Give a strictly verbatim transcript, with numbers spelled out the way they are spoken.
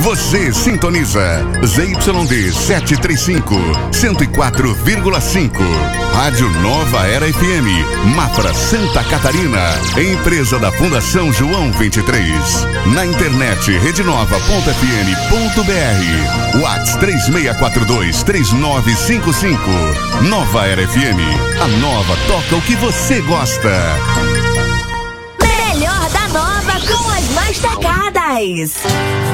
Você sintoniza Z Y D setecentos e trinta e cinco, cento e quatro vírgula cinco. Rádio Nova Era F M, Mafra, Santa Catarina. Empresa da Fundação João vinte e três. Na internet rede nova ponto f m ponto b r. WhatsApp três seis quatro dois, três nove cinco cinco. Nova Era F M. A Nova toca o que você gosta. Melhor da Nova com as mais tocadas.